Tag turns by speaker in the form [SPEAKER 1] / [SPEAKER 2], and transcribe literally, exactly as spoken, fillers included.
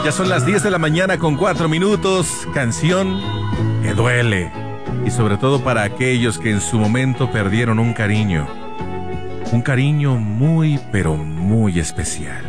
[SPEAKER 1] Ya son las diez de la mañana con cuatro minutos. Canción que duele. Y sobre todo para aquellos que en su momento perdieron un cariño. Un cariño muy, pero muy especial.